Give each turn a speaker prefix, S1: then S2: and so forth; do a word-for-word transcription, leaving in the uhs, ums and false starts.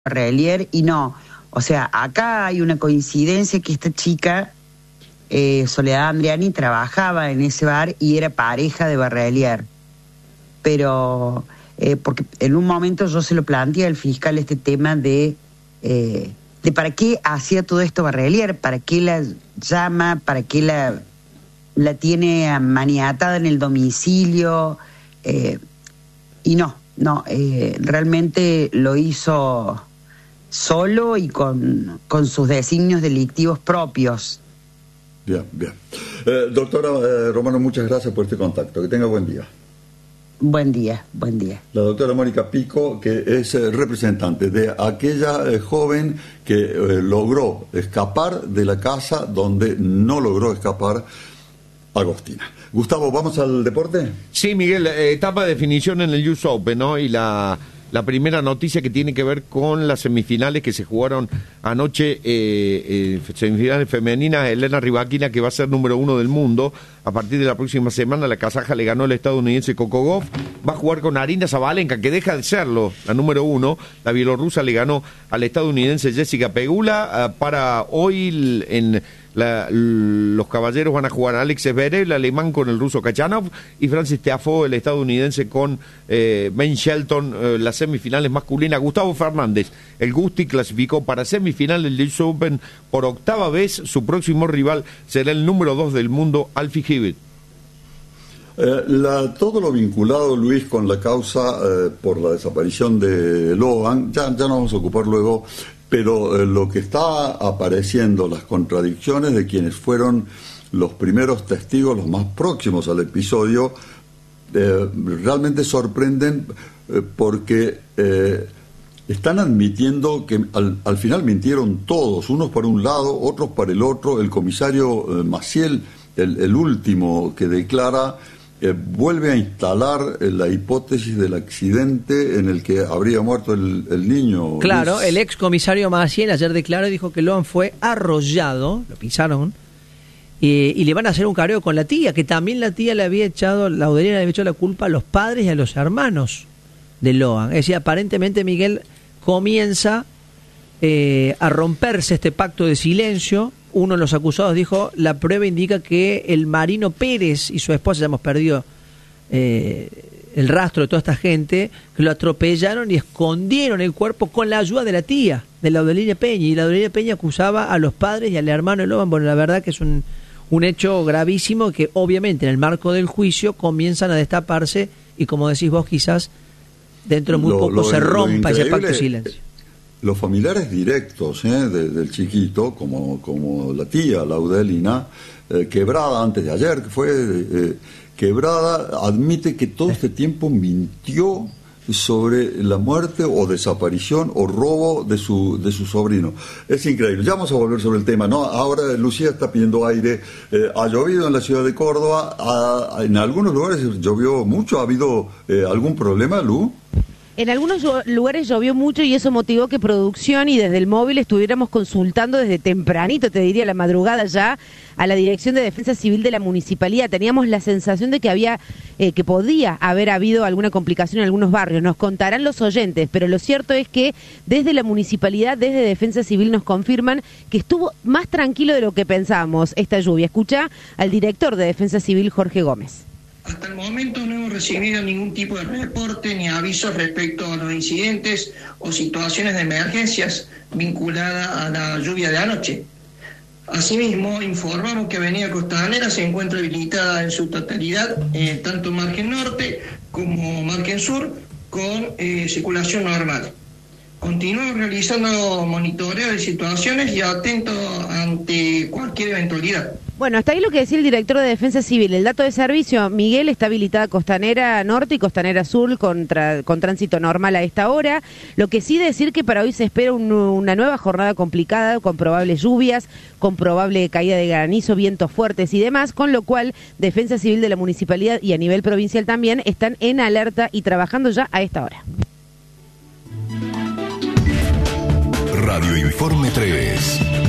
S1: Barrelier, y no, o sea, acá hay una coincidencia que esta chica, eh, Soledad Andriani, trabajaba en ese bar y era pareja de Barrelier, pero eh, porque en un momento yo se lo planteé al fiscal este tema de, eh, de para qué hacía todo esto Barrelier, para qué la llama, para qué la, la tiene maniatada en el domicilio, eh, y no, no, eh, realmente lo hizo solo y con, con sus designios delictivos propios.
S2: Bien, bien. Eh, doctora eh, Romano, muchas gracias por este contacto. Que tenga buen día.
S1: Buen día, buen día.
S2: La doctora Mónica Pico, que es eh, representante de aquella eh, joven que eh, logró escapar de la casa donde no logró escapar Agostina. Gustavo, ¿vamos al deporte?
S3: Sí, Miguel, eh, etapa de definición en el U S Open, ¿no? Y la... La primera noticia que tiene que ver con las semifinales que se jugaron anoche, eh, eh, semifinales femeninas. Elena Rybakina, que va a ser número uno del mundo, a partir de la próxima semana la kazaja le ganó al estadounidense Coco Gauff, va a jugar con Arina Sabalenka, que deja de serlo, la número uno. La bielorrusa le ganó al estadounidense Jessica Pegula. Uh, para hoy en la, los caballeros van a jugar Alex Zverev, el alemán, con el ruso Kachanov, y Francis Tiafoe, el estadounidense, con eh, Ben Shelton, eh, las semifinales masculinas. Gustavo Fernández, el Gusti, clasificó para semifinales del U S Open por octava vez. Su próximo rival será el número dos del mundo, Alfie Hewitt.
S2: Eh, la, todo lo vinculado, Luis, con la causa eh, por la desaparición de Logan, ya, ya nos vamos a ocupar luego, pero eh, lo que está apareciendo, las contradicciones de quienes fueron los primeros testigos, los más próximos al episodio, eh, realmente sorprenden eh, porque eh, están admitiendo que al, al final mintieron todos, unos para un lado, otros para el otro. El comisario eh, Maciel, el, el último que declara, Eh, vuelve a instalar eh, la hipótesis del accidente en el que habría muerto el, el niño.
S4: Claro,
S2: Luis.
S4: el ex comisario Maciel ayer declaró y dijo que Logan fue arrollado, lo pisaron, y, y le van a hacer un careo con la tía, que también la tía le había echado, la Laudelina le había echado la culpa a los padres y a los hermanos de Logan. Es decir, aparentemente, Miguel, comienza eh, a romperse este pacto de silencio. Uno de los acusados dijo: la prueba indica que el Marino Pérez y su esposa, ya hemos perdido eh, el rastro de toda esta gente, que lo atropellaron y escondieron el cuerpo con la ayuda de la tía, de Laudelina Peña. Y Laudelina Peña acusaba a los padres y al hermano de Logan. Bueno, la verdad que es un, un hecho gravísimo que obviamente en el marco del juicio comienzan a destaparse, y como decís vos, quizás dentro de muy
S2: lo,
S4: poco
S2: lo,
S4: se rompa ese pacto de
S2: es,
S4: silencio.
S2: Los familiares directos eh, de, del chiquito, como, como la tía Laudelina, eh, Quebrada, antes de ayer, que fue eh, Quebrada, admite que todo este tiempo mintió sobre la muerte o desaparición o robo de su de su sobrino. Es increíble. Ya vamos a volver sobre el tema, ¿no? Ahora Lucía está pidiendo aire. Eh, ha llovido en la ciudad de Córdoba, ha, en algunos lugares llovió mucho. ¿Ha habido eh, algún problema, Lu?
S5: En algunos lugares llovió mucho y eso motivó que producción y desde el móvil estuviéramos consultando desde tempranito, te diría la madrugada ya, a la Dirección de Defensa Civil de la Municipalidad. Teníamos la sensación de que había, eh, que podía haber habido alguna complicación en algunos barrios. Nos contarán los oyentes, pero lo cierto es que desde la Municipalidad, desde Defensa Civil nos confirman que estuvo más tranquilo de lo que pensábamos esta lluvia. Escucha al director de Defensa Civil, Jorge Gómez.
S6: Hasta el momento no hemos recibido ningún tipo de reporte ni avisos respecto a los incidentes o situaciones de emergencias vinculadas a la lluvia de anoche. Asimismo, informamos que Avenida Costanera se encuentra habilitada en su totalidad, eh, tanto margen norte como margen sur, con eh, circulación normal. Continuamos realizando monitoreo de situaciones y atentos ante cualquier eventualidad.
S5: Bueno, hasta ahí lo que decía el director de Defensa Civil. El dato de servicio, Miguel, está habilitada Costanera Norte y Costanera Sur con, tra- con tránsito normal a esta hora. Lo que sí decir que para hoy se espera un, una nueva jornada complicada, con probables lluvias, con probable caída de granizo, vientos fuertes y demás, con lo cual Defensa Civil de la Municipalidad y a nivel provincial también están en alerta y trabajando ya a esta hora.
S7: Radio Informe tres.